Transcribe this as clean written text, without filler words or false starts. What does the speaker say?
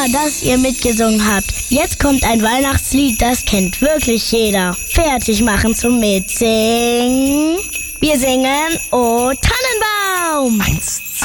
dass ihr mitgesungen habt. Jetzt kommt ein Weihnachtslied, das kennt wirklich jeder. Fertig machen zum Mitsingen. Wir singen O Tannenbaum. 1,